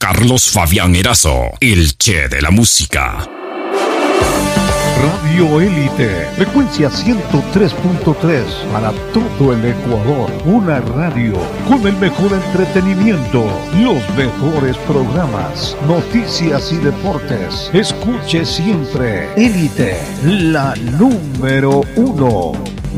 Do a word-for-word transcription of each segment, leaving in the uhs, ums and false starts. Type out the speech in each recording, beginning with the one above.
Carlos Fabián Erazo, el Che de la música. Radio Élite, frecuencia ciento tres punto tres para todo el Ecuador. Una radio con el mejor entretenimiento, los mejores programas, noticias y deportes. Escuche siempre Élite, la número uno.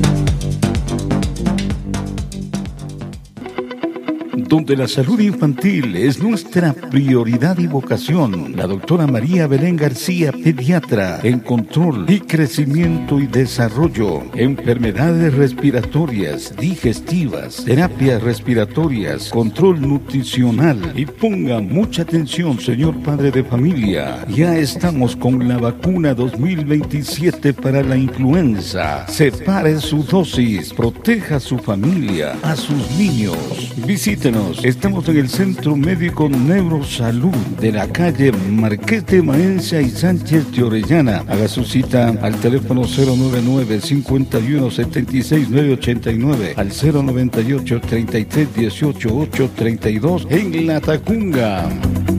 Donde la salud infantil es nuestra prioridad y vocación. La doctora María Belén García, pediatra, en control y crecimiento y desarrollo, enfermedades respiratorias, digestivas, terapias respiratorias, control nutricional. Y ponga mucha atención, señor padre de familia. Ya estamos con la vacuna dos mil veintisiete para la influenza. Separe su dosis, proteja a su familia, a sus niños. Visítenos. Estamos en el Centro Médico Neurosalud de la calle Marqués de Maenza y Sánchez de Orellana. Haga su cita al teléfono cero noventa y nueve, cincuenta y uno, setenta y seis, novecientos ochenta y nueve, al cero noventa y ocho, treinta y tres, dieciocho, ochocientos treinta y dos en La Tacunga.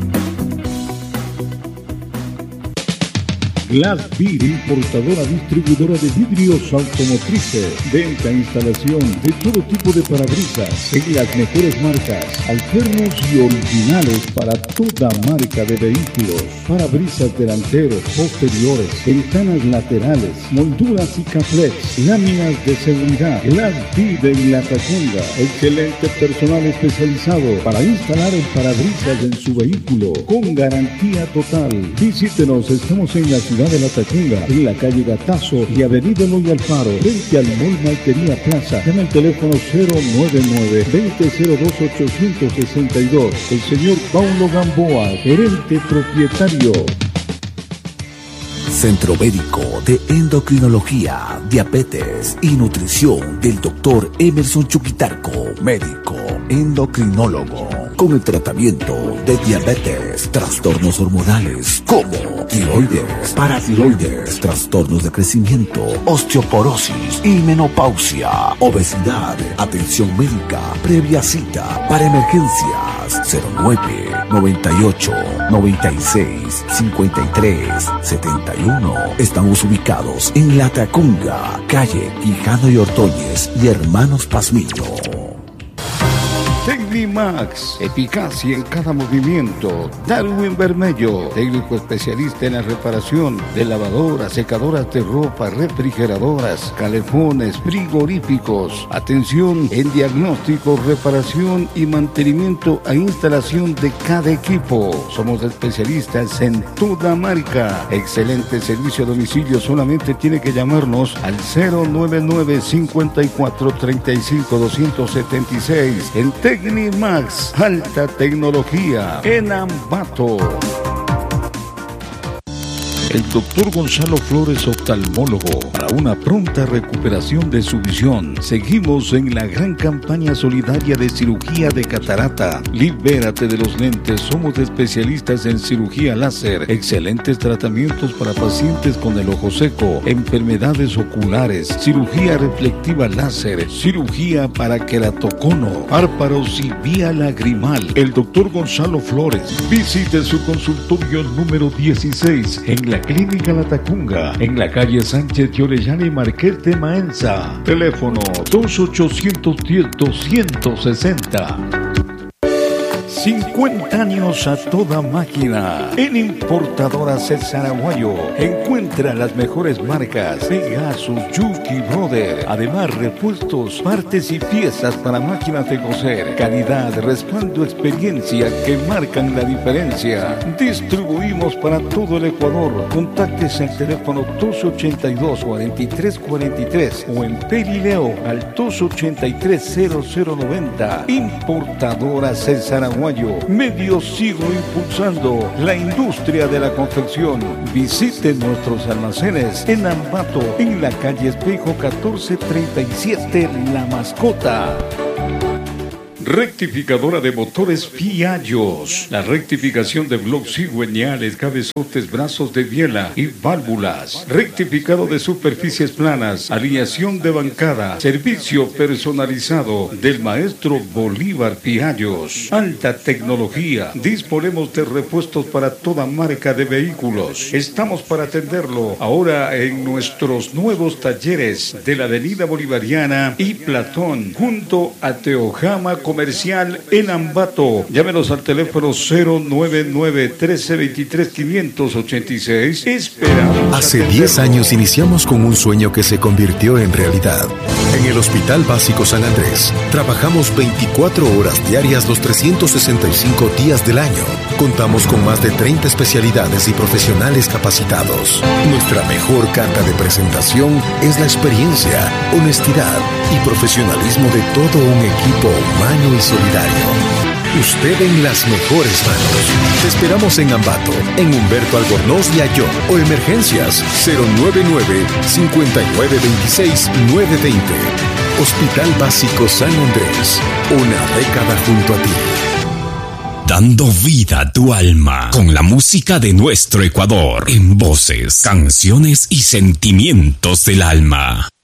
Glass Beer, importadora distribuidora de vidrios automotrices, venta e instalación de todo tipo de parabrisas en las mejores marcas, alternos y originales para toda marca de vehículos, parabrisas delanteros, posteriores, ventanas laterales, molduras y caplex, láminas de seguridad. Glass Beer en La Tacunga, excelente personal especializado para instalar el parabrisas en su vehículo con garantía total. Visítenos, estamos en la ciudad de La Tacunga, en la calle Gatazo y avenida Eloy Alfaro, frente al Mall Maltería Plaza. Llama al teléfono cero noventa y nueve, veinte cero dos, ochocientos sesenta y dos. El señor Paulo Gamboa, gerente propietario. Centro Médico de Endocrinología, Diabetes y Nutrición del doctor Emerson Chuquitarco, médico endocrinólogo, con el tratamiento de diabetes, trastornos hormonales como tiroides, paratiroides, trastornos de crecimiento, osteoporosis y menopausia, obesidad. Atención médica previa cita para emergencias cero nueve, noventa y ocho, noventa y seis, cincuenta y tres, setenta y uno. Estamos ubicados en La Tacunga, calle Quijano y Ordóñez y Hermanos Pazmiño. Tecnimax, eficacia en cada movimiento. Darwin Bermello, técnico especialista en la reparación de lavadoras, secadoras de ropa, refrigeradoras, calefones, frigoríficos. Atención en diagnóstico, reparación y mantenimiento e instalación de cada equipo. Somos especialistas en toda marca. Excelente servicio a domicilio, solamente tiene que llamarnos al cero noventa y nueve, cincuenta y cuatro, treinta y cinco, doscientos setenta y seis. En Tecnimax, alta tecnología en Ambato. El doctor Gonzalo Flores, oftalmólogo, para una pronta recuperación de su visión. Seguimos en la gran campaña solidaria de cirugía de catarata. Libérate de los lentes. Somos especialistas en cirugía láser. Excelentes tratamientos para pacientes con el ojo seco, enfermedades oculares, cirugía reflectiva láser, cirugía para queratocono, párpados y vía lagrimal. El doctor Gonzalo Flores. Visite su consultorio número dieciséis en la Clínica La Tacunga, en la calle Sánchez de Orellana y Marqués de Maenza. Teléfono dos ochocientos diez, doscientos sesenta. cincuenta años a toda máquina. En Importadora César Aguayo encuentra las mejores marcas: Pegasus, Yuki Brother. Además, repuestos, partes y piezas para máquinas de coser. Calidad, respaldo, experiencia que marcan la diferencia. Distribuimos para todo el Ecuador. Contáctese al teléfono dos ochenta y dos, cuarenta y tres cuarenta y tres o en Perileo al dos ochenta y tres, cero cero noventa. Importadora César Aguayo. Medio siglo impulsando la industria de la confección. Visiten nuestros almacenes en Ambato, en la calle Espejo catorce treinta y siete, La Mascota. Rectificadora de motores Piaggio. La rectificación de bloques cigüeñales, cabezotes, brazos de biela y válvulas. Rectificado de superficies planas, alineación de bancada, servicio personalizado del maestro Bolívar Piaggio. Alta tecnología. Disponemos de repuestos para toda marca de vehículos. Estamos para atenderlo ahora en nuestros nuevos talleres de la Avenida Bolivariana y Platón, junto a Teojama Comercial en Ambato. Llámenos al teléfono cero nueve nueve, trece, veintitrés, quinientos ochenta y seis. Esperamos. Hace diez años iniciamos con un sueño que se convirtió en realidad. En el Hospital Básico San Andrés trabajamos veinticuatro horas diarias los trescientos sesenta y cinco días del año. Contamos con más de treinta especialidades y profesionales capacitados. Nuestra mejor carta de presentación es la experiencia, honestidad y profesionalismo de todo un equipo humano y solidario. Usted en las mejores manos. Te esperamos en Ambato, en Humberto Albornoz y Ayllón, o emergencias cero nueve nueve, cinco nueve dos seis, nueve dos cero. Hospital Básico San Andrés, una década junto a ti. Dando vida a tu alma con la música de nuestro Ecuador en voces, canciones y sentimientos del alma.